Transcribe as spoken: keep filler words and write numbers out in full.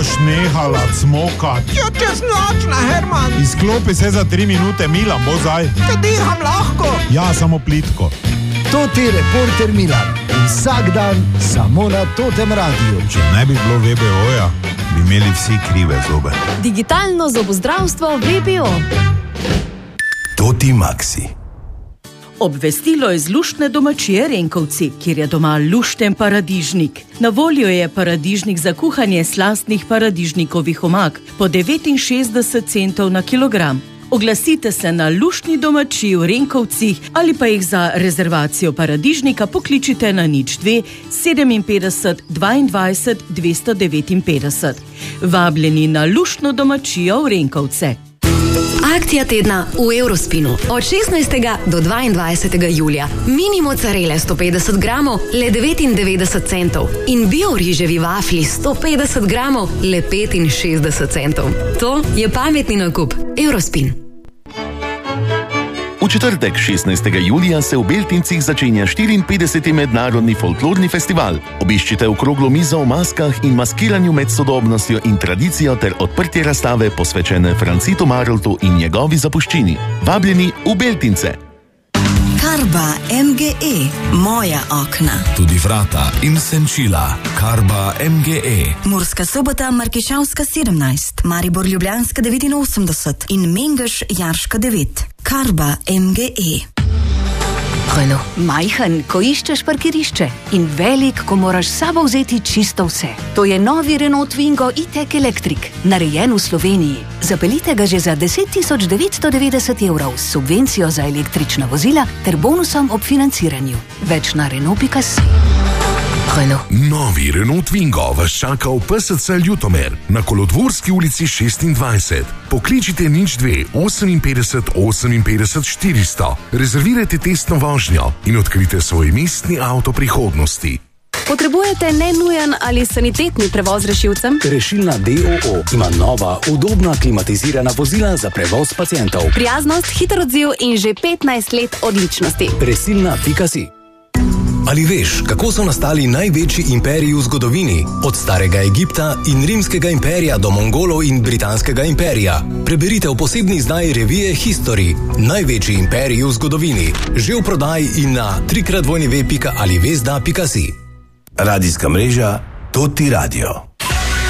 boš nehala cmokat? Ja, čez nočna, Herman. Izklopi se za tri minute, Milan, bo zdaj. Kaj diham lahko? Ja, samo plitko. To ti reporter Milan. Vsak dan samo na Totem radiju. Če ne bi bilo V B O-ja, bi imeli vsi krive zobe. Digitalno zobozdravstvo V B O. Toti Maxi. Obvestilo iz luštne domačije Renkovci, kjer je doma lušten paradižnik. Na voljo je paradižnik za kuhanje slastnih paradižnikovih omak po devetinšestdeset centov na kilogram. Oglasite se na luštni domačiji v Renkovcih ali pa jih za rezervacijo paradižnika pokličite na nič dve sedeminpetdeset dvaindvajset dvesto devetinpetdeset. Vabljeni na luštno domačijo v Renkovce. Akcija tedna v Eurospinu. Od šestnajstega do dvaindvajsetega julija. Mini mozzarele sto petdeset gramov, le devetindevetdeset centov. In bio riževi vafli sto petdeset gramov, le petinšestdeset centov. To je pametni nakup. Eurospin. V četrtek, šestnajstega julija, se v Beltincih začenja štiriinpetdeseti mednarodni folklorni festival. Obiščite okroglo mizo o maskah in maskiranju med sodobnostjo in tradicijo ter odprtje razstave posvečene Francitu Maroltu in njegovi zapuščini. Vabljeni v Beltince. Karba M G E. Moja okna. Tudi vrata in senčila. Karba M G E. Murska Sobota, Markišavska sedemnajst, Maribor Ljubljanska devetinosemdeset in Mengeš Jarška devet. Karba M G E. Renault. Majhen, ko iščeš parkirišče, in velik, ko moraš s sabo vzeti čisto vse. To je novi Renault Twingo e-tech Electric, narejen v Sloveniji. Zapeljite ga že za deset tisoč devetsto devetdeset evrov s subvencijo za električna vozila ter bonusom ob financiranju. Več na Renault pika si. Renault. Novi Renault Twingo vas čaka v P S C Ljutomer na Kolodvorski ulici šestindvajset. Pokličite nič dve oseminpetdeset oseminpetdeset štiristo. Rezervirajte testno vožnjo in odkrite svoj mestni avto prihodnosti. Potrebujete nenujen ali sanitetni prevoz rešilcem? Rešilna D O O ima nova, udobna, klimatizirana vozila za prevoz pacientov. Prijaznost, hiter odziv in že petnajst let odličnosti. Resilna pika si. Ali veš, kako so nastali največji imperiji v zgodovini? Od starega Egipta in rimskega imperija do Mongolov in britanskega imperija. Preberite v posebni izdaji revije History. Največji imperiji v zgodovini. Že v prodaji in na trikrat dvojni ve pika ali vezda pika si. Radijska mreža Toti Radio.